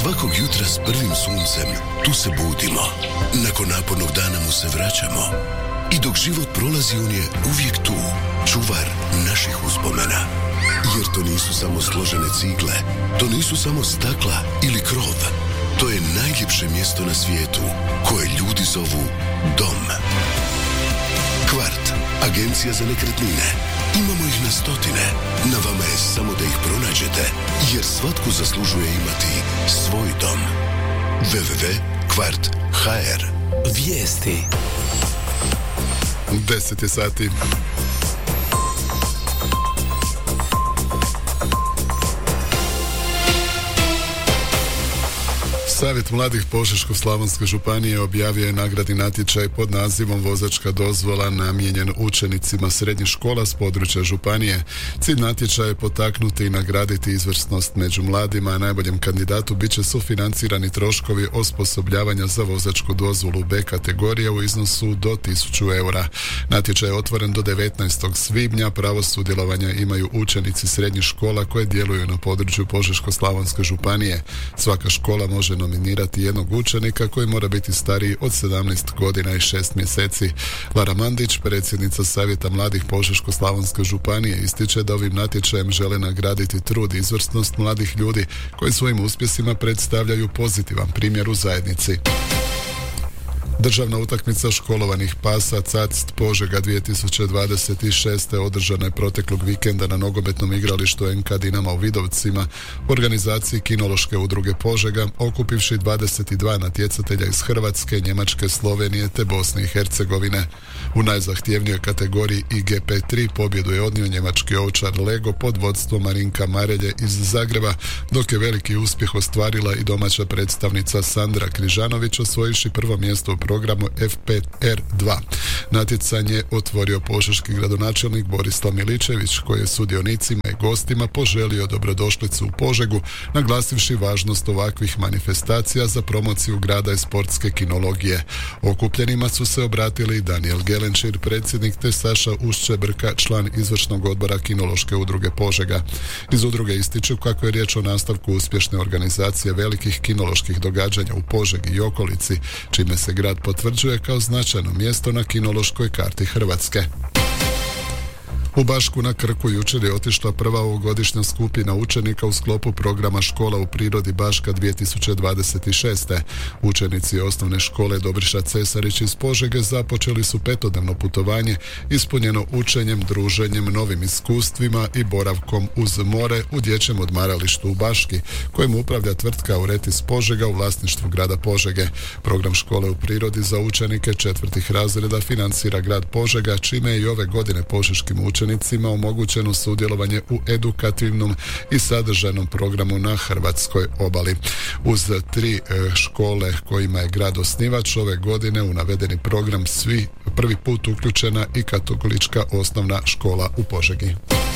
Svakog jutra s prvim suncem tu se budimo. Nakon napornog dana mu se vraćamo. I dok život prolazi on je uvijek tu, čuvar naših uspomena. Jer to nisu samo složene cigle, to nisu samo stakla ili krov. To je najljepše mjesto na svijetu koje ljudi zovu dom. Kvart, agencija za nekretnine. Imamo ih na stotine. Na vama je samo da ih pronađete, jer svatko zaslužuje imati svoj dom. www.kvart.hr. Vijesti. 10 je sati. Savjet mladih Požeško-slavonske županije objavio je nagradni natječaj pod nazivom Vozačka dozvola namijenjen učenicima srednjih škola s područja županije. Cilj natječaja je potaknuti i nagraditi izvrsnost među mladima, a najboljem kandidatu bit će sufinancirani troškovi osposobljavanja za vozačku dozvolu B kategorije u iznosu do 1000 eura. Natječaj je otvoren do 19. svibnja. Pravo sudjelovanja imaju učenici srednjih škola koje djeluju na području Požeško-slavonske županije. Svaka škola može nominirati jednog učenika koji mora biti stariji od 17 godina i 6 mjeseci. Lara Mandić, predsjednica Savjeta mladih Požeško-slavonske županije, ističe da ovim natječajem žele nagraditi trud i izvrsnost mladih ljudi koji svojim uspjesima predstavljaju pozitivan primjer u zajednici. Državna utakmica školovanih pasa CACT Požega 2026. održana je proteklog vikenda na nogometnom igralištu NK Dinama u Vidovcima u organizaciji Kinološke udruge Požega, okupivši 22 natjecatelja iz Hrvatske, Njemačke, Slovenije te Bosne i Hercegovine. U najzahtjevnijoj kategoriji IGP3 pobjedu je odnio njemački ovčar Lego pod vodstvom Marinka Marelje iz Zagreba, dok je veliki uspjeh ostvarila i domaća predstavnica Sandra Križanović, osvojivši prvo mjesto u programu F5R2. Natjecanje otvorio požeški gradonačelnik Borislav Miličević, koji je sudionicima i gostima poželio dobrodošlicu u Požegu, naglasivši važnost ovakvih manifestacija za promociju grada i sportske kinologije. Okupljenima su se obratili i Daniel Gelenčir, predsjednik, te Saša Ušćebrka, član izvršnog odbora Kinološke udruge Požega. Iz udruge ističu kako je riječ o nastavku uspješne organizacije velikih kinoloških događanja u Požegi i okolici, čime se grad potvrđuje kao značajno mjesto na kinološkoj karti Hrvatske. U Bašku na Krku jučer je otišla prva ovogodišnja skupina učenika u sklopu programa Škola u prirodi Baška 2026. Učenici osnovne škole Dobriša Cesarić iz Požege započeli su 5-dnevno putovanje ispunjeno učenjem, druženjem, novim iskustvima i boravkom uz more u dječjem odmaralištu u Baški, kojim upravlja tvrtka Auretis Požega u vlasništvu grada Požege. Program Škole u prirodi za učenike 4. razreda financira grad Požega, čime je i ove godine požeškim učenicima omogućeno sudjelovanje u edukativnom i sadržajnom programu na hrvatskoj obali. Uz 3 škole kojima je grad osnivač, ove godine u navedeni program prvi put uključena i katolička osnovna škola u Požegi.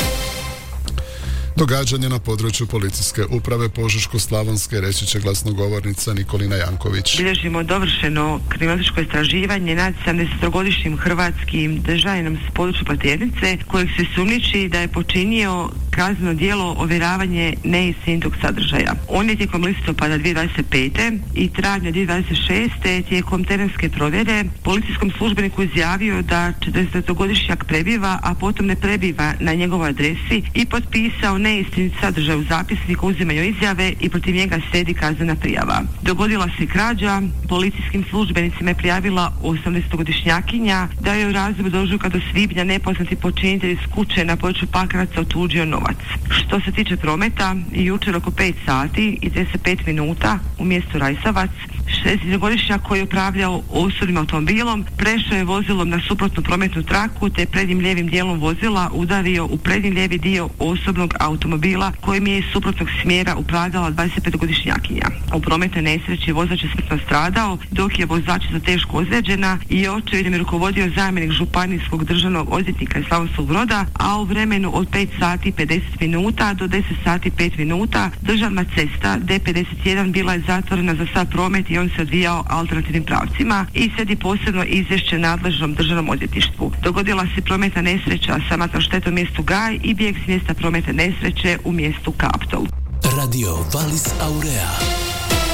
Događanje na području policijske uprave Požeško-slavonske reći će glasnogovornica Nikolina Janković. Bilježimo dovršeno kriminalističko istraživanje nad 70-godišnjim hrvatskim državljanom s područja Pleternice, kojeg se sumnjiči da je počinio kazneno djelo ovjeravanje neistinitog sadržaja. On je tijekom listopada 2025. i travnja 2026. tijekom terenske provjere policijskom službeniku izjavio da 40-godišnjak prebiva, a potom ne prebiva na njegovoj adresi i potpisao neistinit sadržaj u zapisniku uzimanju izjave i protiv njega slijedi kaznena prijava. Dogodila se krađa, policijskim službenicima je prijavila 18-godišnjakinja da je u razdoblju od ožujka do svibnja nepoznati počinitelj iz kuće na području Pakraca otuđio novac. Što se tiče prometa, jučer oko 5 sati i 35 minuta u mjestu Rajsavac 60-godišnjak koji je upravljao osobnim automobilom prešao je vozilom na suprotnu prometnu traku te prednjim lijevim dijelom vozila udario u prednji lijevi dio osobnog automobila kojim je iz suprotnog smjera upravljala 25-godišnjakinja. U prometnoj nesreći vozač je smrtno stradao, dok je vozačica teško ozlijeđena i očevidom je rukovodio zamjenik županijskog državnog odvjetnika iz Slavonskog Broda, a u vremenu od 5 sati 50 minuta do 10 sati 5 minuta državna cesta D51 bila je zatvorena za sav promet i on se odvijao alternativnim pravcima i slijedi posebno izvješće nadležnom državnom odvjetništvu. Dogodila se prometna nesreća sa materijalnom štetom u mjestu Gaj i bijeg s mjesta prometne nesreće u mjestu Kaptol. Radio Valis Aurea.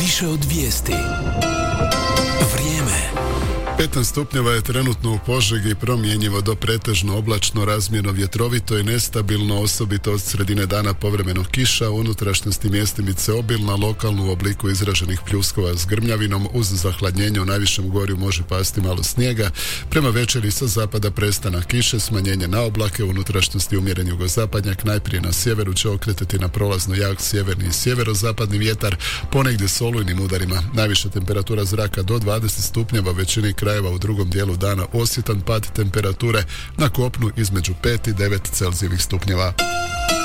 Više od vijesti. Vrijeme. 15 stupnjeva je trenutno u Požegi, promjenjivo do pretežno oblačno, razmjerno vjetrovito i nestabilno, osobito od sredine dana povremeno kiša, u unutrašnjosti mjestimice obilna, lokalno u obliku izraženih pljuskova s grmljavinom, uz zahladnjenje u najvišem gorju može pasti malo snijega. Prema večeri sa zapada prestanak kiše, smanjenje na oblake, u unutrašnjosti umjeren jugozapadnjak, najprije na sjeveru će okretati na prolazno jak sjeverni i sjeverozapadni vjetar, ponegdje s olujnim udarima. Najviša temperatura zraka do 20 stupnjeva, većini krajeva u drugom dijelu dana osjetan pad temperature, na kopnu između 5 i 9 Celzijevih stupnjeva.